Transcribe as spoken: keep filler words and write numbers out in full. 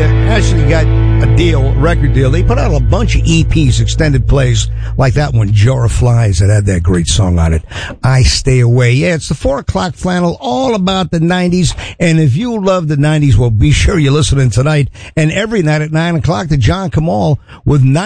actually got a deal, a record deal. They put out a bunch of E Ps, extended plays, like that one, Jar of Flies, that had that great song on it, I Stay Away. Yeah, it's the four o'clock flannel, all about the nineties. And if you love the nineties, well, be sure you're listening tonight and every night at nine o'clock to John Kamal with nine